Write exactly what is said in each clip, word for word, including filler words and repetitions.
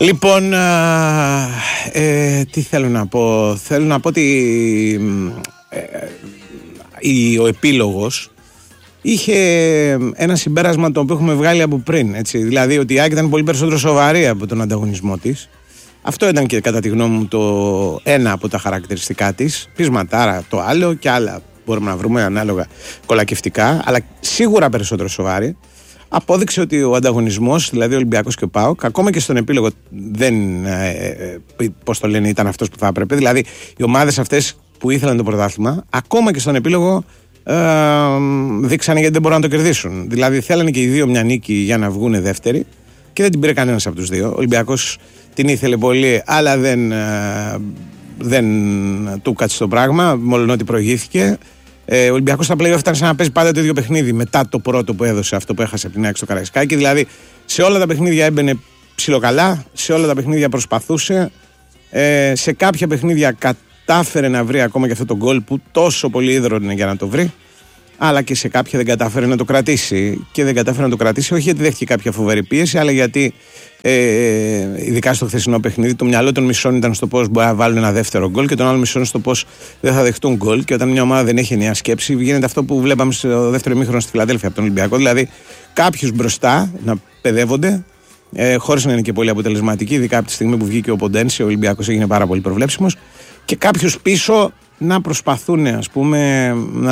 Λοιπόν, ε, τι θέλω να πω. Θέλω να πω ότι ε, ο επίλογος είχε ένα συμπέρασμα το οποίο έχουμε βγάλει από πριν. Έτσι. Δηλαδή ότι η ΑΕΚ ήταν πολύ περισσότερο σοβαρή από τον ανταγωνισμό της. Αυτό ήταν και κατά τη γνώμη μου το ένα από τα χαρακτηριστικά της. Πεισματάρα το άλλο και άλλα μπορούμε να βρούμε ανάλογα κολακευτικά, αλλά σίγουρα περισσότερο σοβαρή. Απόδειξε ότι ο ανταγωνισμός, δηλαδή ο Ολυμπιακός και ο ΠΑΟΚ, ακόμα και στον επίλογο δεν, ε, ε, πώς το λένε, ήταν αυτός που θα έπρεπε. Δηλαδή οι ομάδες αυτές που ήθελαν το πρωτάθλημα, ακόμα και στον επίλογο ε, δείξανε γιατί δεν μπορούν να το κερδίσουν. Δηλαδή θέλανε και οι δύο μια νίκη για να βγουν δεύτεροι και δεν την πήρε κανένας από τους δύο. Ο Ολυμπιακός την ήθελε πολύ, αλλά δεν, ε, δεν του κάτσε το πράγμα, μόλον ότι προηγήθηκε. Ε, ο Ολυμπιακός στα play-off ήταν σαν να παίζει πάντα το ίδιο παιχνίδι μετά το πρώτο που έδωσε, αυτό που έχασε από την ΑΕΚ στο Καραϊσκάκι. Δηλαδή σε όλα τα παιχνίδια έμπαινε ψιλοκαλά, σε όλα τα παιχνίδια προσπαθούσε. Ε, σε κάποια παιχνίδια κατάφερε να βρει ακόμα και αυτό το γκολ που τόσο πολύ ίδρωνε για να το βρει. Αλλά και σε κάποια δεν κατάφερε να το κρατήσει. Και δεν κατάφερε να το κρατήσει όχι γιατί δέχτηκε κάποια φοβερή πίεση, αλλά γιατί ε, ειδικά στο χθεσινό παιχνίδι το μυαλό των μισών ήταν στο πώς μπορεί να βάλουν ένα δεύτερο γκολ και των άλλων μισών στο πώς δεν θα δεχτούν γκολ. Και όταν μια ομάδα δεν έχει ενιαία σκέψη, γίνεται αυτό που βλέπαμε στο δεύτερο ημίχρονο στη Φιλαδέλφια από τον Ολυμπιακό. Δηλαδή κάποιους μπροστά να παιδεύονται, ε, χωρίς να είναι και πολύ αποτελεσματικοί, ειδικά από τη στιγμή που βγήκε ο Ποντένση, ο Ολυμπιακός έγινε πάρα πολύ προβλέψιμος, και κάποιους πίσω να προσπαθούν, ας πούμε,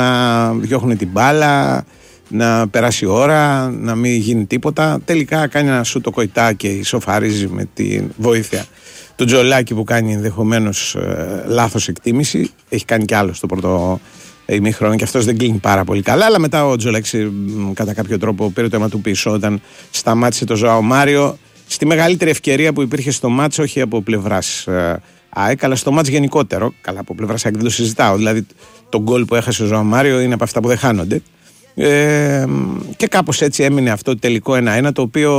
να διώχνουν την μπάλα, να περάσει η ώρα, να μην γίνει τίποτα. Τελικά κάνει ένα σου το Κοϊτά και ισοφαρίζει με τη βοήθεια του Τζολάκη που κάνει ενδεχομένως ε, λάθος εκτίμηση. Έχει κάνει κι άλλο στο πρώτο ημίχρονο και αυτός δεν κλείνει πάρα πολύ καλά. Αλλά μετά ο Τζολάκης ε, κατά κάποιο τρόπο πήρε το αίμα του πίσω όταν σταμάτησε το Ζωάο Μάριο στη μεγαλύτερη ευκαιρία που υπήρχε στο μάτς, όχι από πλευράς ε, ΑΕΚ, αλλά στο μάτς γενικότερο. Καλά, από πλευράς ΑΕΚ δεν το συζητάω. Δηλαδή, το γκολ που έχασε ο Ζωάο Μάριο είναι από αυτά που δεν χάνονται. Ε, και κάπως έτσι έμεινε αυτό το τελικό ένα ένα, το οποίο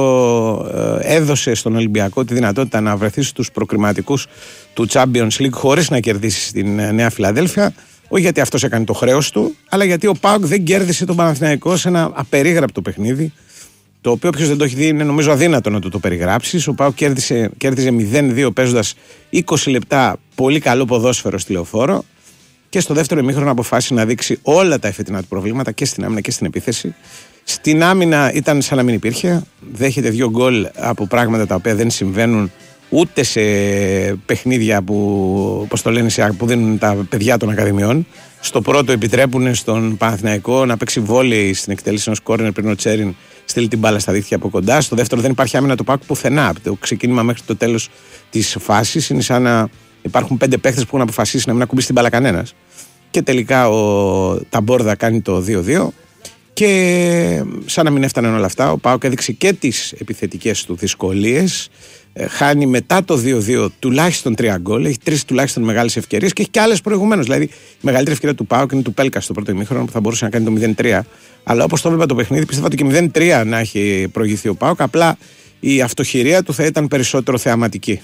ε, έδωσε στον Ολυμπιακό τη δυνατότητα να βρεθεί στους προκριματικούς του Champions League χωρίς να κερδίσει στην Νέα Φιλαδέλφια. Όχι γιατί αυτός έκανε το χρέος του, αλλά γιατί ο ΠΑΟΚ δεν κέρδισε τον Παναθηναϊκό σε ένα απερίγραπτο παιχνίδι. Το οποίο όποιος δεν το έχει δει είναι νομίζω αδύνατο να το, το περιγράψει. Ο ΠΑΟΚ κέρδισε, κέρδιζε μηδέν δύο παίζοντας είκοσι λεπτά πολύ καλό ποδόσφαιρο στη Λεωφόρο και στο δεύτερο ημίχρονο αποφάσισε να δείξει όλα τα εφετινά του προβλήματα και στην άμυνα και στην επίθεση. Στην άμυνα ήταν σαν να μην υπήρχε. Δέχεται δύο γκολ από πράγματα τα οποία δεν συμβαίνουν ούτε σε παιχνίδια που, πώς το λένε, που δίνουν τα παιδιά των ακαδημιών. Στο πρώτο επιτρέπουν στον Παναθηναϊκό να παίξει βόλεϊ στην εκτέλεση ενός κόρνερ πριν ο Τσέριν στείλει την μπάλα στα δίχτυα από κοντά. Στο δεύτερο δεν υπάρχει άμυνα του ΠΑΟΚ πουθενά. Από το ξεκίνημα μέχρι το τέλος της φάσης είναι σαν να υπάρχουν πέντε παίχτες που έχουν αποφασίσει να μην ακουμπήσει την μπάλα κανένας. Και τελικά ο Ταμπόρδα κάνει το δύο δύο. Και σαν να μην έφταναν όλα αυτά, ο ΠΑΟΚ έδειξε και τις επιθετικές του δυσκολίες. Χάνει μετά το δύο δύο τουλάχιστον τρία γκολ. Έχει τρεις τουλάχιστον μεγάλες ευκαιρίες και έχει και άλλες προηγουμένως. Δηλαδή, η μεγαλύτερη ευκαιρία του ΠΑΟΚ είναι του Πέλκα στο πρώτο ημίχρονο που θα μπορούσε να κάνει το μηδέν τρία. Αλλά όπως το έβλεπα το παιχνίδι, πίστευα ότι και μηδέν τρία να έχει προηγηθεί ο ΠΑΟΚ. Απλά η αυτοχειρία του θα ήταν περισσότερο θεαματική.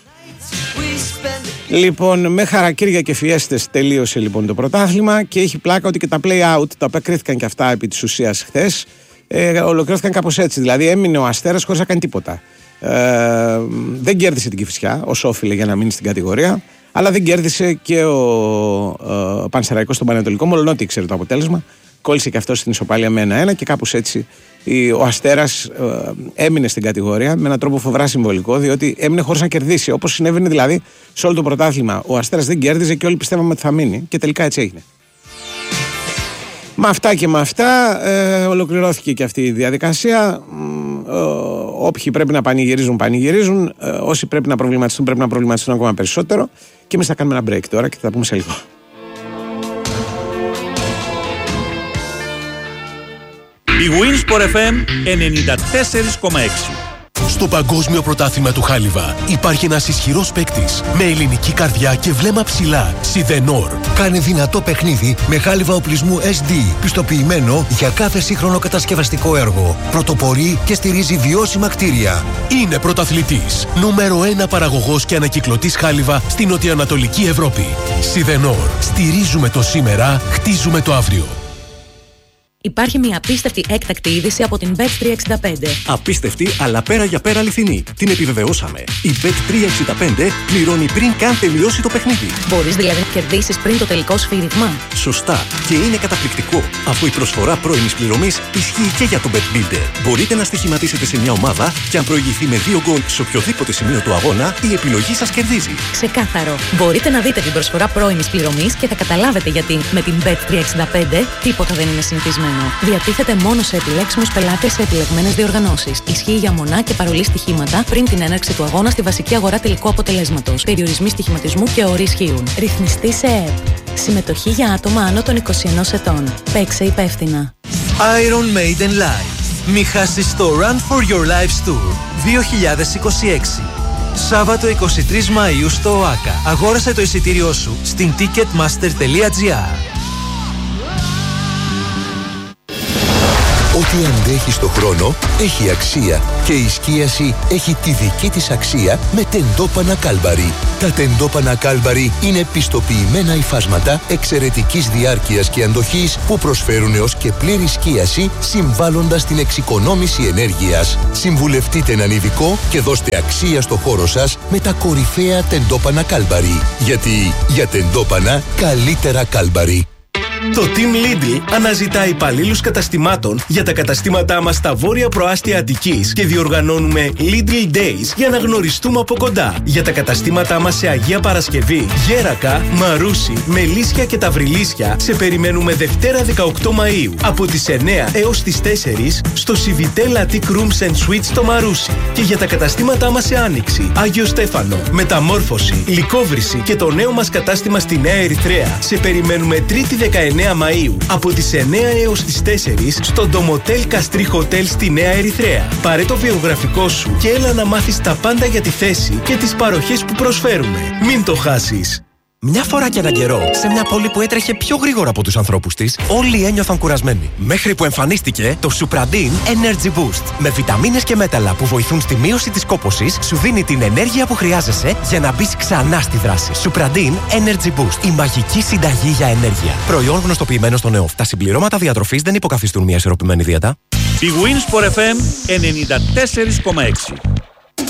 Λοιπόν, με χαρακύρια και φιέστες τελείωσε λοιπόν το πρωτάθλημα και έχει πλάκα ότι και τα play-out, τα οποία κρίθηκαν και αυτά επί της ουσίας χθες, ε, ολοκληρώθηκαν κάπως έτσι. Δηλαδή, έμεινε ο Αστέρας χωρίς να κάνει τίποτα. Ε, δεν κέρδισε την Κηφισιά όσο όφιλε για να μείνει στην κατηγορία, αλλά δεν κέρδισε και ο ε, Πανσεραϊκός στον Πανετολικό, μόλον ότι ήξερε το αποτέλεσμα. Κόλλησε και αυτό στην ισοπαλία με ένα ένα και κάπως έτσι ο Αστέρας ε, έμεινε στην κατηγορία με έναν τρόπο φοβερά συμβολικό, διότι έμεινε χωρίς να κερδίσει. Όπως συνέβαινε δηλαδή σε όλο το πρωτάθλημα. Ο Αστέρας δεν κέρδιζε και όλοι πιστεύαμε ότι θα μείνει και τελικά έτσι έγινε. Με αυτά και με αυτά ε, ολοκληρώθηκε και αυτή η διαδικασία. Ε, όποιοι πρέπει να πανηγυρίζουν, πανηγυρίζουν. Ε, όσοι πρέπει να προβληματιστούν, πρέπει να προβληματιστούν ακόμα περισσότερο. Και εμείς θα κάνουμε ένα break τώρα και θα τα πούμε σε λίγο. Η Winsport εφ εμ ενενήντα τέσσερα κόμμα έξι. Στο Παγκόσμιο Πρωτάθλημα του Χάλιβα υπάρχει ένας ισχυρός παίκτης με ελληνική καρδιά και βλέμμα ψηλά. Σιδενόρ. Κάνει δυνατό παιχνίδι με χάλιβα οπλισμού ες ντι, πιστοποιημένο για κάθε σύγχρονο κατασκευαστικό έργο. Πρωτοπορεί και στηρίζει βιώσιμα κτίρια. Είναι πρωταθλητής. Νούμερο ένα παραγωγός και ανακυκλωτής χάλιβα στην νοτιοανατολική Ευρώπη. Σιδενόρ. Στηρίζουμε το σήμερα, χτίζουμε το αύριο. Υπάρχει μια απίστευτη έκτακτη είδηση από την μπετ τριακόσια εξήντα πέντε. Απίστευτη, αλλά πέρα για πέρα αληθινή. Την επιβεβαιώσαμε. Η μπετ τριακόσια εξήντα πέντε πληρώνει πριν καν τελειώσει το παιχνίδι. Μπορείς δηλαδή να κερδίσεις πριν το τελικό σφύριγμα. Σωστά. Και είναι καταπληκτικό, αφού η προσφορά πρώιμης πληρωμής ισχύει και για το BetBuilder. Μπορείτε να στοιχηματίσετε σε μια ομάδα και αν προηγηθεί με δύο γκολ σε οποιοδήποτε σημείο του αγώνα, η επιλογή σας κερδίζει. Ξεκάθαρο. Μπορείτε να δείτε την προσφορά πρώιμης πληρωμής και θα καταλάβετε γιατί με την μπετ τριακόσια εξήντα πέντε τίποτα δεν είναι συνηθισμένο. Διατίθεται μόνο σε επιλέξιμους πελάτες σε επιλεγμένες διοργανώσεις. Ισχύει για μονά και παρολί στοιχήματα πριν την έναρξη του αγώνα στη βασική αγορά τελικού αποτελέσματος. Περιορισμοί στοιχηματισμού και όροι ισχύουν. Ρυθμιστή σε ΕΕΠ. Συμμετοχή για άτομα άνω των είκοσι ενός ετών. Παίξε υπεύθυνα. Iron Maiden Live. Μη χάσεις το Run for Your Lives Tour δύο χιλιάδες είκοσι έξι. Σάββατο εικοστή τρίτη Μαΐου στο ΟΑΚΑ. Αγόρασε το εισιτήριό σου στην ticketmaster τελεία gr. Ό,τι αντέχει στο χρόνο έχει αξία και η σκίαση έχει τη δική της αξία με τεντόπανα Κάλμπαρι. Τα τεντόπανα Κάλμπαρι είναι πιστοποιημένα υφάσματα εξαιρετικής διάρκειας και αντοχής που προσφέρουν έως και πλήρη σκίαση συμβάλλοντας στην εξοικονόμηση ενέργειας. Συμβουλευτείτε έναν ειδικό και δώστε αξία στο χώρο σας με τα κορυφαία τεντόπανα Κάλμπαρι. Γιατί για τεντόπανα καλύτερα Κάλμπαρι. Το Team Lidl αναζητά υπαλλήλους καταστημάτων για τα καταστήματά μας στα βόρεια προάστια Αττικής και διοργανώνουμε Lidl Days για να γνωριστούμε από κοντά. Για τα καταστήματά μας σε Αγία Παρασκευή, Γέρακα, Μαρούσι, Μελίσια και Ταυριλίσια σε περιμένουμε Δευτέρα δεκαοκτώ Μαΐου από τις εννιά έως τις τέσσερις στο Civitel Attic Rooms and Suites στο Μαρούσι. Και για τα καταστήματά μας σε Άνοιξη, Άγιο Στέφανο, Μεταμόρφωση, Λυκόβρηση και το νέο μας κατάστημα στη Νέα Ερυθρέα σε περιμένουμε Τρίτη δεκαεννέα Μαΐου από τις εννιά έως τις τέσσερις στο Ντομοτέλ Καστρί Hotel στη Νέα Ερυθρέα. Πάρε το βιογραφικό σου και έλα να μάθεις τα πάντα για τη θέση και τις παροχές που προσφέρουμε. Μην το χάσεις. Μια φορά και έναν καιρό, σε μια πόλη που έτρεχε πιο γρήγορα από τους ανθρώπους της, όλοι ένιωθαν κουρασμένοι. Μέχρι που εμφανίστηκε το Supradin Energy Boost. Με βιταμίνες και μέταλλα που βοηθούν στη μείωση της κόπωσης, σου δίνει την ενέργεια που χρειάζεσαι για να μπεις ξανά στη δράση. Supradin Energy Boost. Η μαγική συνταγή για ενέργεια. Προϊόν γνωστοποιημένο στον ΕΟΦ. Τα συμπληρώματα διατροφής δεν υποκαθιστούν μια ισορροπημένη δίαιτα. Η Winsport εφ εμ ενενήντα τέσσερα κόμμα έξι.